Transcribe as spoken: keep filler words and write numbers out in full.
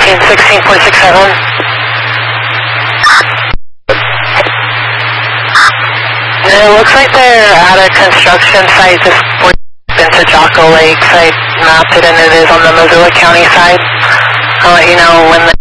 fourteen sixteen point six seven. It looks like they're at a construction site just into Jocko Lakes. I mapped it and it is on the Missoula County side. I'll let you know when the